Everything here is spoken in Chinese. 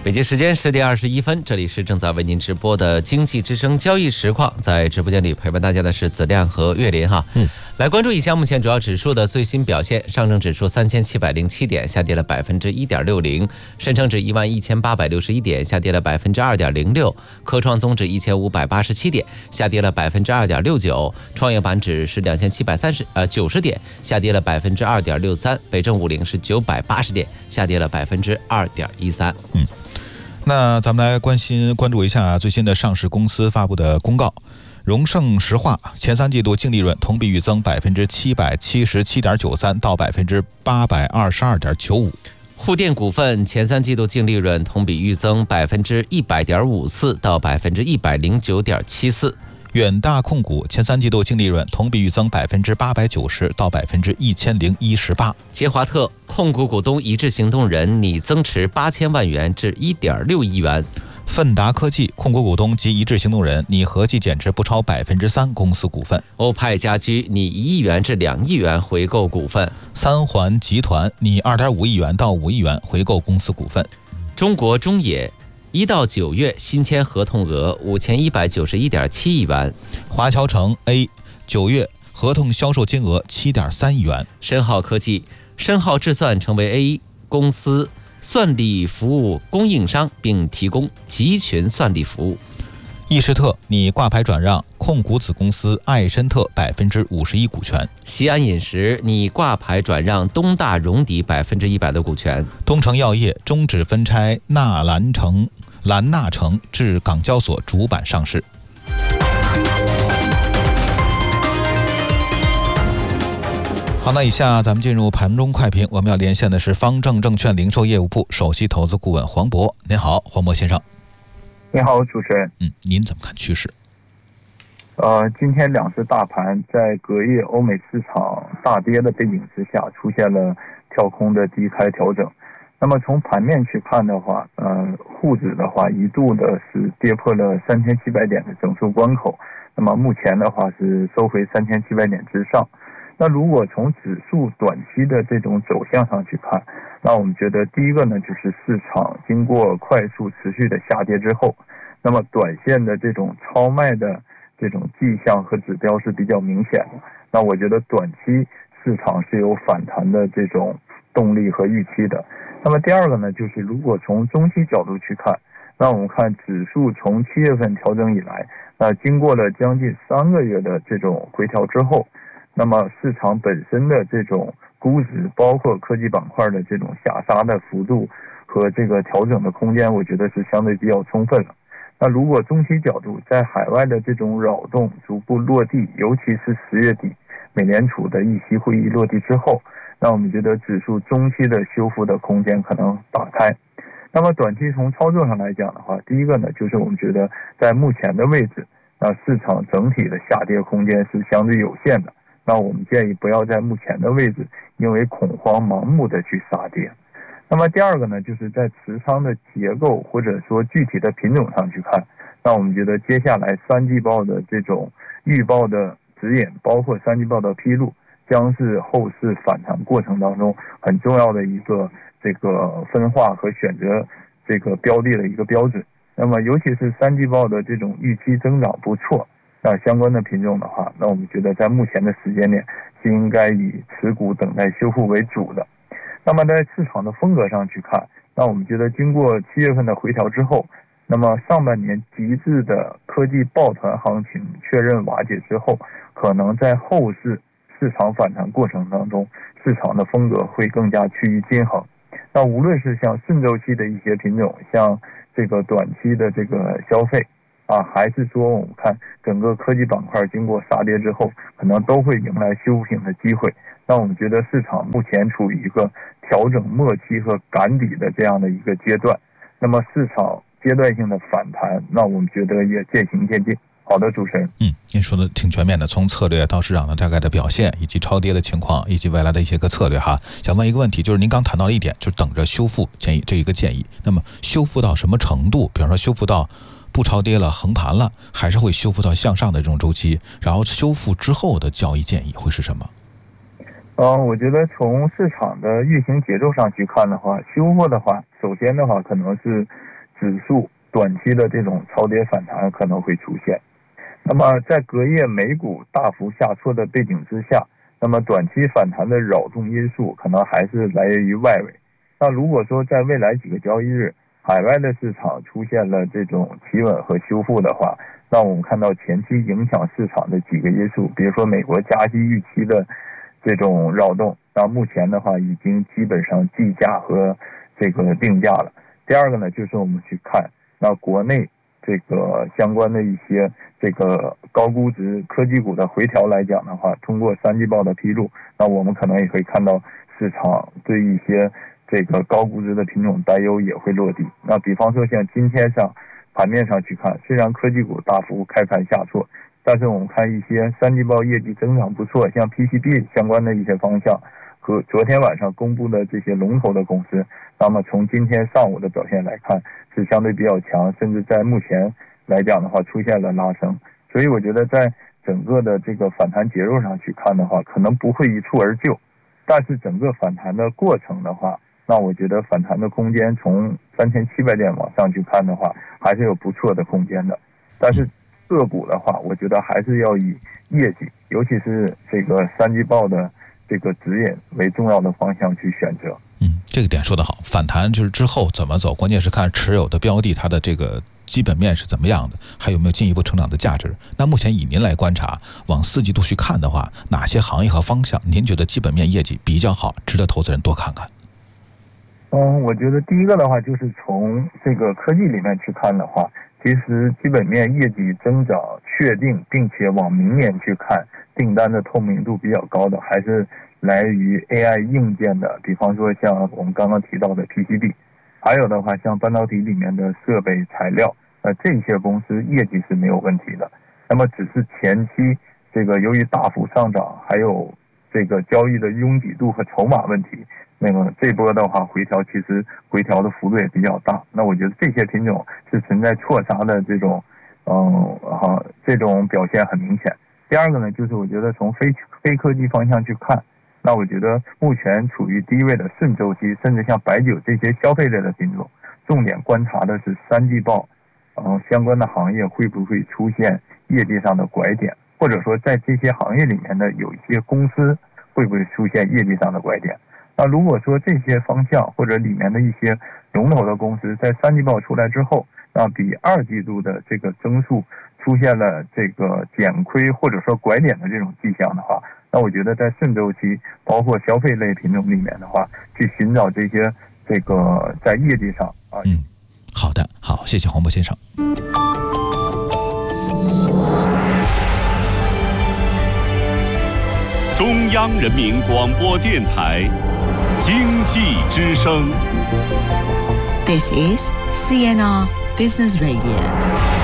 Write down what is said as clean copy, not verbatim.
北京时间10点21分，这里是正在为您直播的经济之声交易实况，在直播间里陪伴大家的是子亮和岳林哈。来关注一下目前主要指数的最新表现，上证指数3707点，下跌了1.60%；深成指11861点，下跌了2.06%；科创综指1587点，下跌了2.69%；创业板指是2790点，下跌了2.63%；北证50是980点，下跌了2.13%。 那咱们来关注一下最新的上市公司发布的公告。荣盛石化前三季度净利润同比预增777.93%到822.95%。 沪电股份前三季度净利润同比预增100.54%到109.74%。 远大控股前三季度净利润同比预增890%到1018%。 捷华特控股股东一致行动人拟增持8000万元至1.6亿元。 奋达科技控股股东及一致行动人拟合计减持不超3%公司股份。 欧派家居拟1亿元至2亿元回购股份。 三环集团拟2.5亿元到5亿元回购公司股份。 中国中冶1到9月新签合同额5191.7亿元。 华侨城 A 9月合同销售金额7.3亿元。 深浩科技深浩智算成为 A 公司算力服务供应商，并提供集群算力服务。 易士特拟挂牌转让控股子公司爱申特51%股权。 西安饮食拟挂牌转让东大荣迪100%的股权。 东城药业终止分拆兰纳城至港交所主板上市。好，那以下咱们进入盘中快评，我们要连线的是方正证券零售业务部首席投资顾问黄渤。您好，黄渤先生。 你好，主持人。 您怎么看趋势？ 今天两市大盘在隔夜欧美市场大跌的背景之下，出现了跳空的低开调整。那么从盘面去看的话，沪指的话一度的是跌破了3700点的整数关口，那么目前的话是收回3700点之上。那如果从指数短期的这种走向上去看，那我们觉得第一个呢，就是市场经过快速持续的下跌之后，那么短线的这种超卖的这种迹象和指标是比较明显的。那我觉得短期市场是有反弹的这种动力和预期的。那么第二个呢，就是如果从中期角度去看，那我们看指数从7月份调整以来，经过了将近3个月的这种回调之后，那么市场本身的这种估值，包括科技板块的这种下杀的幅度和这个调整的空间，我觉得是相对比较充分了。那如果中期角度，在海外的这种扰动逐步落地，尤其是10月底美联储的议息会议落地之后，那我们觉得指数中期的修复的空间可能打开。那么短期从操作上来讲的话，第一个呢，就是我们觉得在目前的位置，市场整体的下跌空间是相对有限的。那我们建议不要在目前的位置因为恐慌盲目的去杀跌。那么第二个呢，就是在持仓的结构或者说具体的品种上去看，那我们觉得接下来三季报的这种预报的指引，包括三季报的披露，将是后市反弹过程当中很重要的一个这个分化和选择这个标的的一个标准。那么尤其是三季报的这种预期增长不错，那相关的品种的话，那我们觉得在目前的时间点是应该以持股等待修复为主的。那么在市场的风格上去看，那我们觉得经过7月份的回调之后，那么上半年极致的科技抱团行情确认瓦解之后，可能在后市场反弹过程当中，市场的风格会更加趋于均衡。那无论是像顺周期的一些品种，像这个短期的这个消费还是说我们看整个科技板块经过杀跌之后，可能都会迎来修复性的机会。那我们觉得市场目前处于一个调整末期和赶底的这样的一个阶段，那么市场阶段性的反弹，那我们觉得也渐行渐近。好的，主持人。 您说的挺全面的，从策略到市场的大概的表现，以及超跌的情况，以及未来的一些个策略哈。想问一个问题，就是您刚谈到了一点，就是等着修复建议这一个建议。那么修复到什么程度？比方说修复到不超跌了，横盘了，还是会修复到向上的这种周期？然后修复之后的交易建议会是什么？ 我觉得从市场的运行节奏上去看的话，修复的话，首先的话可能是指数短期的这种超跌反弹可能会出现。那么在隔夜美股大幅下挫的背景之下，那么短期反弹的扰动因素可能还是来源于外围。那如果说在未来几个交易日，海外的市场出现了这种企稳和修复的话，那我们看到前期影响市场的几个因素，比如说美国加息预期的这种扰动，那目前的话已经基本上计价和这个定价了。第二个呢，就是我们去看那国内这个相关的一些这个高估值科技股的回调来讲的话，通过三季报的披露，那我们可能也可以看到市场对一些这个高估值的品种担忧也会落地。那比方说像今天盘面上去看，虽然科技股大幅开盘下挫，但是我们看一些三季报业绩增长不错，像 PCB 相关的一些方向和昨天晚上公布的这些龙头的公司，那么从今天上午的表现来看是相对比较强，甚至在目前来讲的话出现了拉升。所以我觉得在整个的这个反弹节奏上去看的话，可能不会一蹴而就，但是整个反弹的过程的话，那我觉得反弹的空间从3700点往上去看的话，还是有不错的空间的。但是个股的话，我觉得还是要以业绩，尤其是这个三季报的这个指引为重要的方向去选择。 这个点说得好，反弹就是之后怎么走，关键是看持有的标的它的这个基本面是怎么样的，还有没有进一步成长的价值。那目前以您来观察，往4季度去看的话，哪些行业和方向您觉得基本面业绩比较好，值得投资人多看看？ 我觉得第一个的话，就是从这个科技里面去看的话，其实基本面业绩增长确定，并且往明年去看，订单的透明度比较高的，还是来于 AI 硬件的，比方说像我们刚刚提到的 PCB， 还有的话像半导体里面的设备材料，这些公司业绩是没有问题的。那么只是前期这个由于大幅上涨，还有这个交易的拥挤度和筹码问题，那么这波的话回调，其实回调的幅度也比较大。那我觉得这些品种是存在错杀的这种，这种表现很明显。第二个呢，就是我觉得从非科技方向去看，那我觉得目前处于低位的顺周期，甚至像白酒这些消费类的品种，重点观察的是三季报，相关的行业会不会出现业绩上的拐点，或者说在这些行业里面的有一些公司会不会出现业绩上的拐点。那如果说这些方向或者里面的一些龙头的公司在三季报出来之后，那比二季度的这个增速出现了这个减亏或者说拐点的这种迹象的话，那我觉得在顺周期包括消费类品种里面的话，去寻找这些这个在业绩上好的，好，谢谢黄渤先生。 中央人民广播电台经济之声。 This is CNR Business Radio.